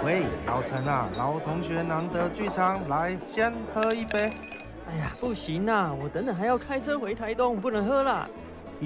喂，老陈啊，老同学难得聚餐，来先喝一杯。 哎呀，不行啦，我等等还要开车回台东，不能喝啦。